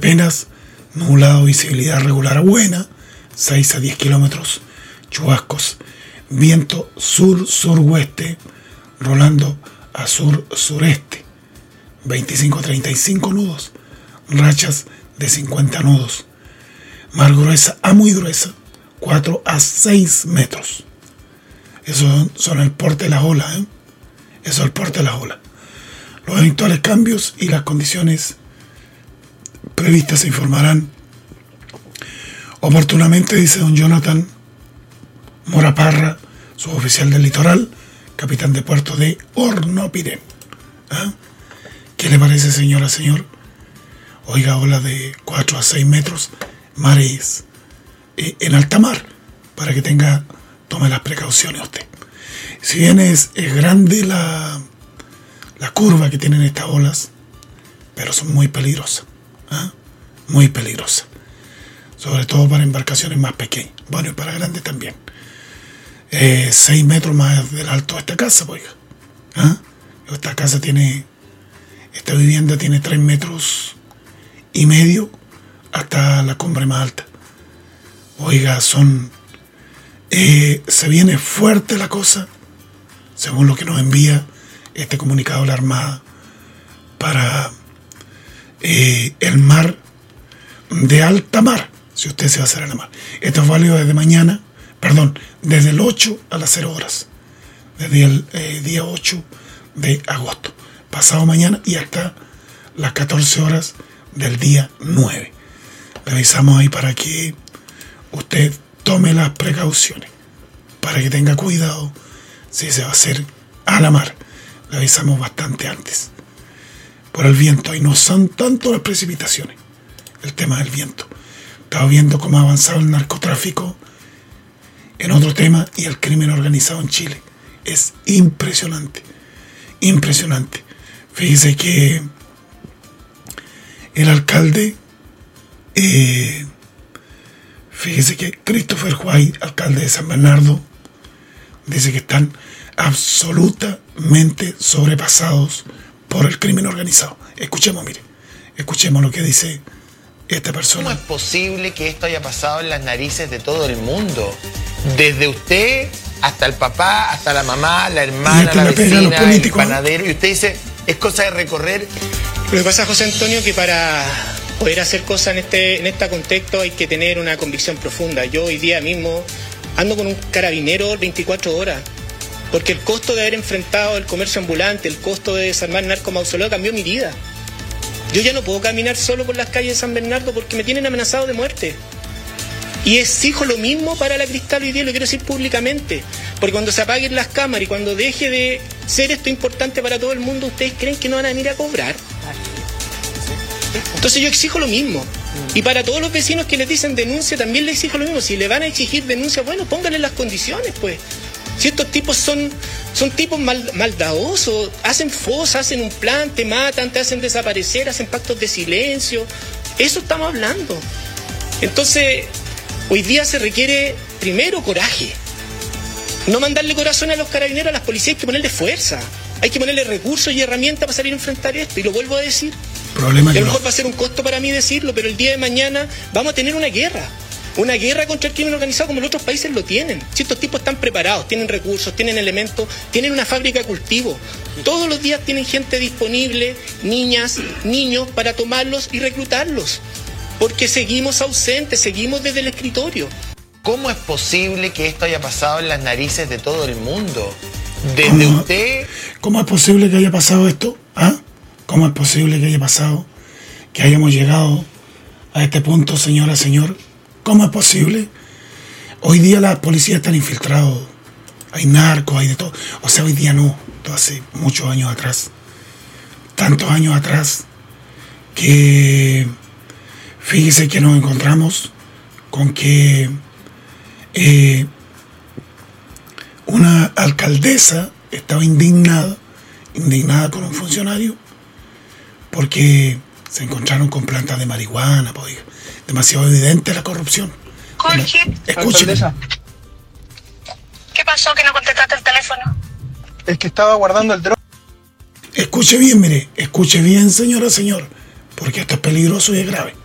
Penas, nublado, visibilidad regular a buena, 6 a 10 kilómetros, chubascos, viento sur-suroeste, rolando a sur-sureste, 25 a 35 nudos, rachas de 50 nudos, mar gruesa a muy gruesa, 4 a 6 metros. Eso son el porte de las olas, ¿eh? Eso es el porte de las olas. Los eventuales cambios y las condiciones previstas se informarán oportunamente, dice don Jonathan Moraparra, suboficial del litoral, capitán de puerto de Hornopirén. ¿Ah? ¿Qué le parece, señora, señor? Oiga, olas de 4 a 6 metros, mares en alta mar, para que tome las precauciones usted. Si bien es grande la curva que tienen estas olas, pero son muy peligrosas. ¿Ah? Muy peligrosas. Sobre todo para embarcaciones más pequeñas. Bueno, y para grandes también. 6 metros más del alto de esta casa, oiga. ¿Ah? Esta vivienda tiene 3 metros y medio hasta la cumbre más alta. Oiga, se viene fuerte la cosa, según lo que nos envía este comunicado de la Armada para el mar de alta mar, si usted se va a hacer a la mar. Esto es válido desde el 8 a las 0 horas, desde el día 8 de agosto, pasado mañana, y hasta las 14 horas del día 9. Le avisamos ahí para que usted tome las precauciones, para que tenga cuidado si se va a hacer a la mar. Le avisamos bastante antes. Por el viento, y no son tanto las precipitaciones, el tema del viento. Estaba viendo cómo ha avanzado el narcotráfico en otro tema y el crimen organizado en Chile. Es impresionante, impresionante. Fíjese que el alcalde, Christopher White, alcalde de San Bernardo, dice que están absolutamente sobrepasados por el crimen organizado. Escuchemos lo que dice esta persona. ¿Cómo es posible que esto haya pasado en las narices de todo el mundo? Desde usted hasta el papá, hasta la mamá, la hermana, la vecina, el panadero. Y usted dice, es cosa de recorrer. Lo que pasa, José Antonio, que para poder hacer cosas en este contexto hay que tener una convicción profunda. Yo hoy día mismo ando con un carabinero 24 horas. Porque el costo de haber enfrentado el comercio ambulante, el costo de desarmar el narcomausoleo cambió mi vida. Yo ya no puedo caminar solo por las calles de San Bernardo porque me tienen amenazado de muerte. Y exijo lo mismo para la Cristal hoy día, lo quiero decir públicamente. Porque cuando se apaguen las cámaras y cuando deje de ser esto importante para todo el mundo, ¿ustedes creen que no van a venir a cobrar? Entonces yo exijo lo mismo. Y para todos los vecinos que les dicen denuncia, también les exijo lo mismo. Si le van a exigir denuncia, bueno, pónganle las condiciones, pues. Si estos tipos son tipos maldadosos, hacen fosas, hacen un plan, te matan, te hacen desaparecer, hacen pactos de silencio. Eso estamos hablando. Entonces, hoy día se requiere, primero, coraje. No mandarle corazón a los carabineros, a las policías, hay que ponerle fuerza. Hay que ponerle recursos y herramientas para salir a enfrentar esto. Y lo vuelvo a decir. A lo mejor va a ser un costo para mí decirlo, pero el día de mañana vamos a tener una guerra. Una guerra contra el crimen organizado como los otros países lo tienen. Si estos tipos están preparados, tienen recursos, tienen elementos, tienen una fábrica de cultivo. Todos los días tienen gente disponible, niñas, niños, para tomarlos y reclutarlos. Porque seguimos ausentes, seguimos desde el escritorio. ¿Cómo es posible que esto haya pasado en las narices de todo el mundo? Desde usted... ¿Cómo es posible que haya pasado esto? ¿Ah? ¿Cómo es posible que haya pasado? Que hayamos llegado a este punto, señora, señor. ¿Cómo es posible? Hoy día las policías están infiltrados. Hay narcos, hay de todo. O sea, hoy día no. Esto hace muchos años atrás. Tantos años atrás que fíjese que nos encontramos con que una alcaldesa estaba indignada con un funcionario porque se encontraron con plantas de marihuana, pues, demasiado evidente la corrupción. Jorge. Escúcheme. ¿Qué pasó que no contestaste el teléfono? Es que estaba guardando el dron. Escuche bien, mire, escuche bien, señora, señor, porque esto es peligroso y es grave.